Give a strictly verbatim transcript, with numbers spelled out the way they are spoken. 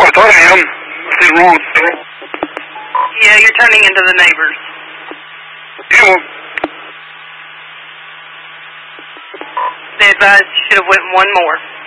I thought I am. Nothing wrong with that. Yeah, you're turning into the neighbors. Yeah, well, They advised you should have went one more.